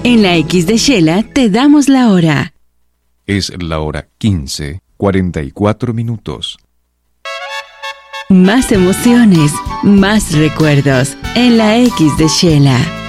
En la X de Shela te damos la hora. Es la hora 15:44. Más emociones, más recuerdos en la X de Shela.